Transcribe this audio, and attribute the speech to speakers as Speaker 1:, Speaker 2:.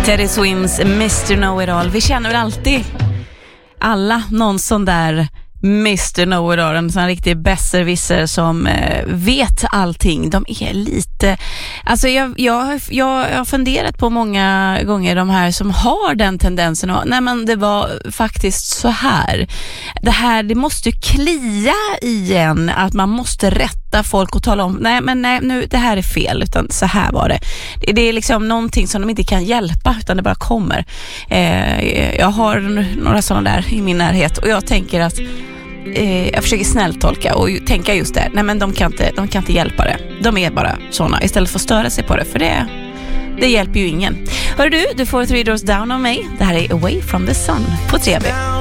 Speaker 1: Teddy Swims Mr. Know-It-All. Vi känner väl alltid alla någon sån där Mr. Know-It-All, en sån riktig besserwisser som vet allting. De är lite... Alltså jag har funderat på många gånger de här som har den tendensen att, nej men det var faktiskt så här. Det måste ju klia igen att man måste rätta folk och tala om, nej nu det här är fel, utan så här var det. Det är liksom någonting som de inte kan hjälpa, utan det bara kommer. Jag har några sådana där i min närhet och jag tänker att jag försöker snällt tolka och tänka just det. Nej men de kan inte hjälpa det. De är bara såna istället för att störa sig på det, för det hjälper ju ingen. Hör du får 3 Doors Down av mig. Det här är Away from the Sun på 3B.